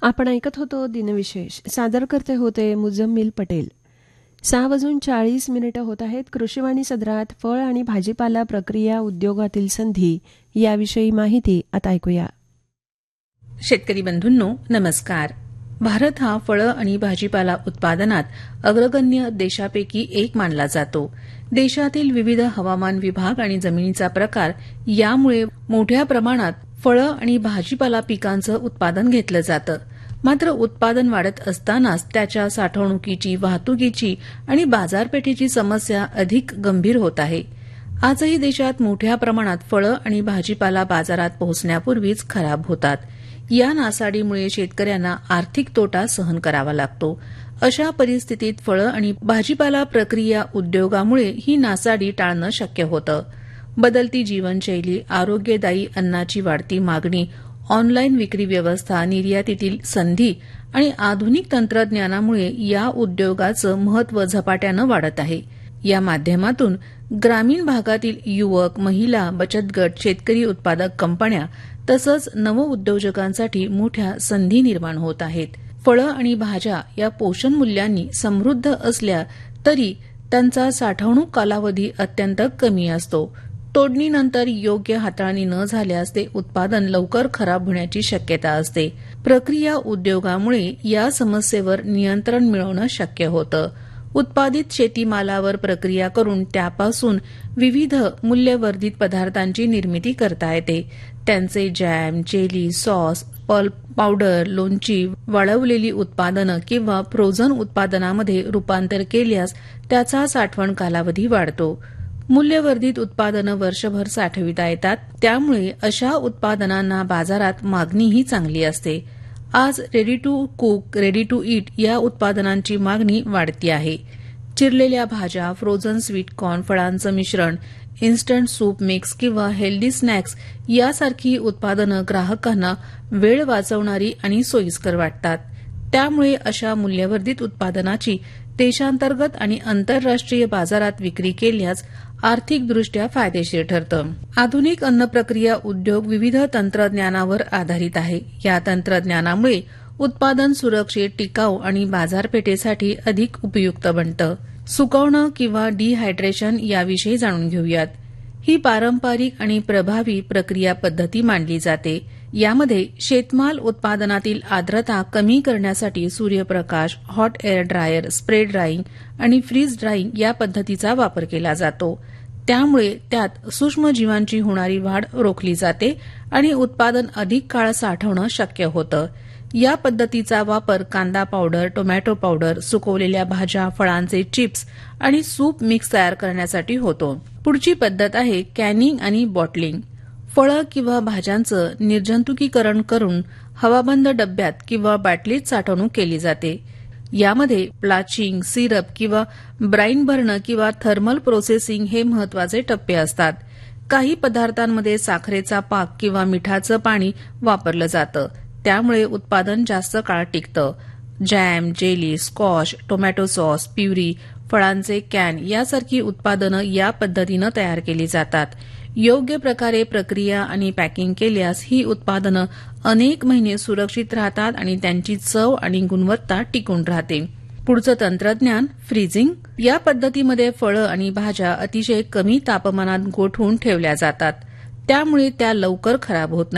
आपण ऐकत होतो दिनविशेष. सादर करते होते मुजम्मिल पटेल. 6:40 होत आहेत. कृषीवाणी सदरात फळ आणि भाजीपाला प्रक्रिया उद्योगातील संधी याविषयी माहिती आता ऐकूया. शेतकरी बंधूंनो, नमस्कार. भारत हा फळं आणि भाजीपाला उत्पादनात अग्रगण्य देशापैकी एक मानला जातो. देशातील विविध हवामान विभाग आणि जमिनीचा प्रकार यामुळे मोठ्या प्रमाणात फळं आणि भाजीपाला पिकांचं उत्पादन घेतलं जातं. मात्र उत्पादन वाढत असतानाच त्याच्या साठवणुकीची, वाहतुकीची आणि बाजारपेठेची समस्या अधिक गंभीर होत आहे. आजही देशात मोठ्या प्रमाणात फळं आणि भाजीपाला बाजारात पोहोचण्यापूर्वीच खराब होतात. या नासाडीमुळे शेतकऱ्यांना आर्थिक तोटा सहन करावा लागतो. अशा परिस्थितीत फळं आणि भाजीपाला प्रक्रिया उद्योगामुळे ही नासाडी टाळणं शक्य होतं. बदलती जीवनशैली, आरोग्यदायी अन्नाची वाढती मागणी, ऑनलाईन विक्री व्यवस्था, निर्यातीतील संधी आणि आधुनिक तंत्रज्ञानामुळे या उद्योगाचं महत्त्व झपाट्यानं वाढत आहे. या माध्यमातून ग्रामीण भागातील युवक, महिला, बचत गट, शेतकरी उत्पादक कंपन्या तसंच नवउद्योजकांसाठी मोठ्या संधी निर्माण होत आहेत. फळं आणि भाज्या या पोषण मूल्यांनी समृद्ध असल्या तरी त्यांचा साठवणूक कालावधी अत्यंत कमी असतो. तोडणीनंतर योग्य हाताळणी न झाल्यास ते उत्पादन लवकर खराब होण्याची शक्यता असते. प्रक्रिया उद्योगामुळे या समस्येवर नियंत्रण मिळवणं शक्य होतं. उत्पादित शेतीमालावर प्रक्रिया करून त्यापासून विविध मूल्यवर्धित पदार्थांची निर्मिती करता येते. त्यांचे jam, jelly, sauce, pulp, powder, लोणची, वाळवलेली उत्पादनं किंवा फ्रोझन उत्पादनामध्ये रूपांतर केल्यास त्याचा साठवण कालावधी वाढतो. मूल्यवर्धित उत्पादनं वर्षभर साठविता येतात. त्यामुळे अशा उत्पादनांना बाजारात मागणीही चांगली असते. आज ready to cook, ready to eat या उत्पादनांची मागणी वाढती आहे. चिरलेल्या भाज्या, फ्रोझन स्वीट कॉर्न, फळांचं मिश्रण, इन्स्टंट सूप मिक्स किंवा हेल्दी स्नॅक्स यासारखी उत्पादनं ग्राहकांना वेळ वाचवणारी आणि सोयीस्कर वाटतात. त्यामुळे अशा मूल्यवर्धित उत्पादनाची देशांतर्गत आणि आंतरराष्ट्रीय बाजारात विक्री केल्यास आर्थिकदृष्ट्या फायदेशीर ठरतं. आधुनिक अन्न प्रक्रिया उद्योग विविध तंत्रज्ञानावर आधारित आहे. या तंत्रज्ञानामुळे उत्पादन सुरक्षित, टिकाऊ आणि बाजारपेठेसाठी अधिक उपयुक्त बनतं. सुकवणं किंवा डिहायड्रेशन याविषयी जाणून घेऊयात. ही पारंपरिक आणि प्रभावी प्रक्रिया पद्धती मानली जाते. यामध्ये शेतमाल उत्पादनातील आर्द्रता कमी करण्यासाठी सूर्यप्रकाश, hot air dryer, spray drawing आणि फ्रीज ड्राईंग या पद्धतीचा वापर केला जातो. त्यामुळे त्यात सूक्ष्मजीवांची होणारी वाढ रोखली जाते आणि उत्पादन अधिक काळ साठवणं शक्य होतं. या पद्धतीचा वापर कांदा पावडर, टोमॅटो पावडर, सुकवलेल्या भाज्या, फळांचे चिप्स आणि सूप मिक्स तयार करण्यासाठी होतो. पुढची पद्धत आहे कॅनिंग आणि बॉटलिंग. फळं किंवा भाज्यांचं निर्जंतुकीकरण करून हवाबंद डब्यात किंवा बाटलीत साठवणूक केली जाते. यामध्ये प्लाचिंग, सिरप किंवा ब्राईन भरणं किंवा थर्मल प्रोसेसिंग हे महत्वाचे टप्पे असतात. काही पदार्थांमध्ये साखरेचा पाक किंवा मिठाचं पाणी वापरलं जातं. त्यामुळे उत्पादन जास्त काळ टिकतं. Jam, jelly, squash, tomato sauce, puree, फळांचे कॅन यासारखी उत्पादनं या पद्धतीनं तयार केली जातात. योग्य प्रकारे प्रक्रिया आणि पॅकिंग केल्यास ही उत्पादनं अनेक महिने सुरक्षित राहतात आणि त्यांची चव आणि गुणवत्ता टिकून राहते. पुढचं तंत्रज्ञान फ्रीजिंग. या पद्धतीमध्ये फळं आणि भाज्या अतिशय कमी तापमानात गोठवून ठेवल्या जातात. त्यामुळे त्या लवकर खराब होत